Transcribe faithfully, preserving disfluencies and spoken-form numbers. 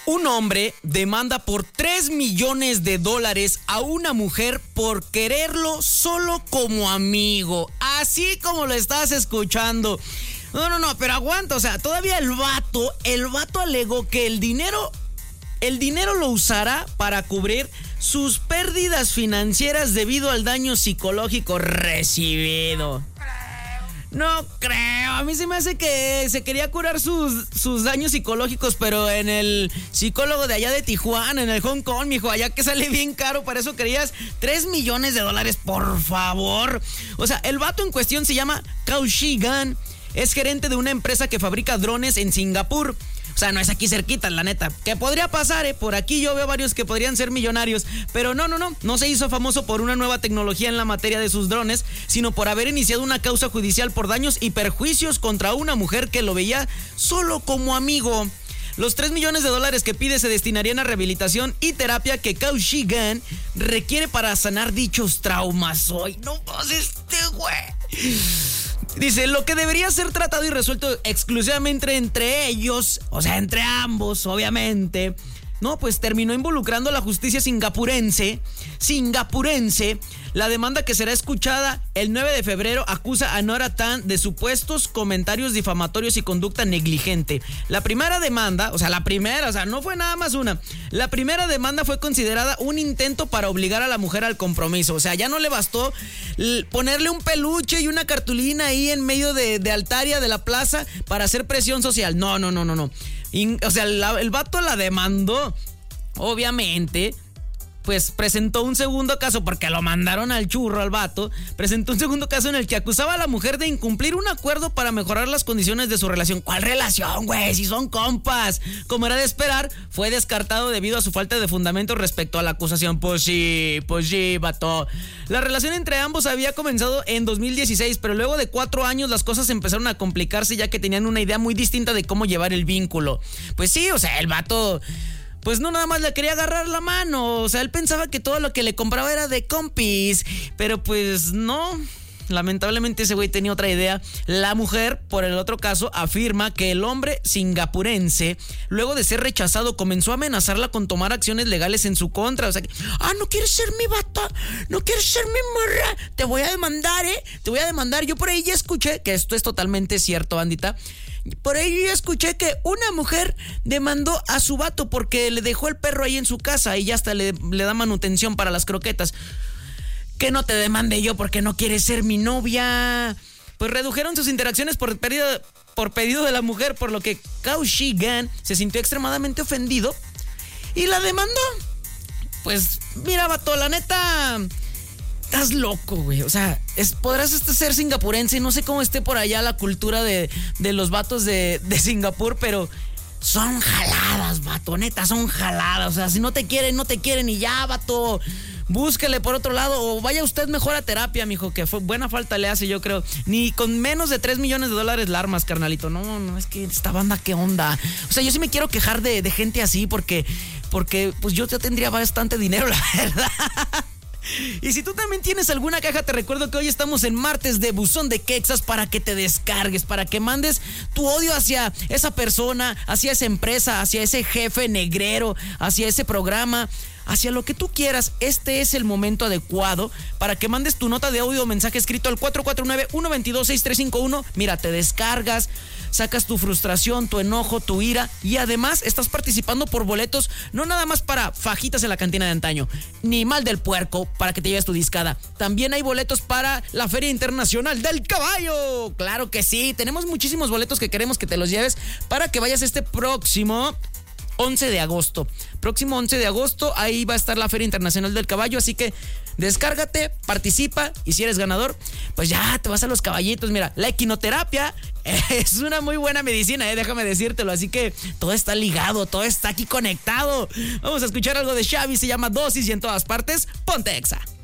Un hombre demanda por tres millones de dólares a una mujer por quererlo solo como amigo. Así como lo estás escuchando. No, no, no, pero aguanta, o sea, todavía el vato, el vato alegó que el dinero, el dinero lo usará para cubrir sus pérdidas financieras debido al daño psicológico recibido. No creo, a mí se me hace que se quería curar sus, sus daños psicológicos, pero en el psicólogo de allá de Tijuana, en el Hong Kong, mijo, allá que sale bien caro, para eso querías tres millones de dólares, por favor. O sea, el vato en cuestión se llama Kaushi Gan, es gerente de una empresa que fabrica drones en Singapur. O sea, no es aquí cerquita, la neta. ¿Qué podría pasar, eh? Por aquí yo veo varios que podrían ser millonarios. Pero no, no, no. No se hizo famoso por una nueva tecnología en la materia de sus drones, sino por haber iniciado una causa judicial por daños y perjuicios contra una mujer que lo veía solo como amigo. Los tres millones de dólares que pide se destinarían a rehabilitación y terapia que Kaushi Gan requiere para sanar dichos traumas. Hoy no más este güey. Dice, lo que debería ser tratado y resuelto exclusivamente entre ellos, o sea, entre ambos, obviamente, no, pues terminó involucrando a la justicia singapurense, singapurense. La demanda, que será escuchada el nueve de febrero, acusa a Nora Tan de supuestos comentarios difamatorios y conducta negligente. La primera demanda, o sea, la primera, o sea, no fue nada más una. La primera demanda fue considerada un intento para obligar a la mujer al compromiso. O sea, ya no le bastó ponerle un peluche y una cartulina ahí en medio de, de Altaria, de la plaza, para hacer presión social. No, no, no, no, no. Y, o sea, la, el vato la demandó, obviamente. Pues presentó un segundo caso, porque lo mandaron al churro al vato. Presentó un segundo caso en el que acusaba a la mujer de incumplir un acuerdo para mejorar las condiciones de su relación. ¿Cuál relación, güey? Si son compas. Como era de esperar, fue descartado debido a su falta de fundamento respecto a la acusación. Pues sí, pues sí, vato. La relación entre ambos había comenzado en dos mil dieciséis, pero luego de cuatro años las cosas empezaron a complicarse, ya que tenían una idea muy distinta de cómo llevar el vínculo. Pues sí, o sea, el vato... pues no nada más le quería agarrar la mano. O sea, él pensaba que todo lo que le compraba era de compis. Pero pues no. Lamentablemente ese güey tenía otra idea. La mujer, por el otro caso, afirma que el hombre singapurense, luego de ser rechazado, comenzó a amenazarla con tomar acciones legales en su contra. O sea, que, ah, no quieres ser mi vato, no quieres ser mi morra, te voy a demandar, eh, te voy a demandar. Yo por ahí ya escuché, que esto es totalmente cierto, bandita. Por ahí yo escuché que una mujer demandó a su vato porque le dejó el perro ahí en su casa y ya hasta le, le da manutención para las croquetas. Que no te demande yo porque no quieres ser mi novia. Pues redujeron sus interacciones por pedido, por pedido de la mujer, por lo que Kaushi Gan se sintió extremadamente ofendido y la demandó. Pues mira, vato, la neta... estás loco, güey. O sea, es, podrás este ser singapurense. No sé cómo esté por allá la cultura de, de los vatos de, de Singapur, pero son jaladas, vato. Neta, son jaladas. O sea, si no te quieren, no te quieren y ya, vato. Búsquele por otro lado o vaya usted mejor a terapia, mijo, que fue, buena falta le hace, yo creo. Ni con menos de tres millones de dólares la armas, carnalito. No, no, es que esta banda, ¿qué onda? O sea, yo sí me quiero quejar de, de gente así porque, porque pues yo ya tendría bastante dinero, la verdad. Y si tú también tienes alguna queja, te recuerdo que hoy estamos en martes de Buzón de Quexas para que te descargues, para que mandes tu odio hacia esa persona, hacia esa empresa, hacia ese jefe negrero, hacia ese programa, hacia lo que tú quieras. Este es el momento adecuado para que mandes tu nota de audio o mensaje escrito al cuatro cuatro nueve, uno dos dos, seis tres cinco uno. Mira, te descargas, sacas tu frustración, tu enojo, tu ira y además estás participando por boletos, no nada más para fajitas en la cantina de antaño, ni mal del puerco para que te lleves tu discada. También hay boletos para la Feria Internacional del Caballo. Claro que sí, tenemos muchísimos boletos que queremos que te los lleves para que vayas este próximo once de agosto. Próximo once de agosto, ahí va a estar la Feria Internacional del Caballo, así que descárgate, participa y si eres ganador, pues ya te vas a los caballitos. Mira, la equinoterapia es una muy buena medicina, eh, déjame decírtelo, así que todo está ligado, todo está aquí conectado. Vamos a escuchar algo de Xavi, se llama Dosis y en todas partes, ponte Exa.